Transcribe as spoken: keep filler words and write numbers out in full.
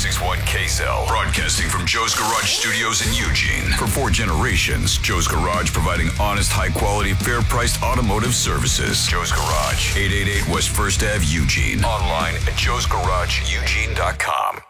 six one K S L. Broadcasting from Joe's Garage Studios in Eugene. For four generations, Joe's Garage providing honest, high-quality, fair-priced automotive services. Joe's Garage, eight eighty-eight West First Avenue, Eugene. Online at joes garage eugene dot com.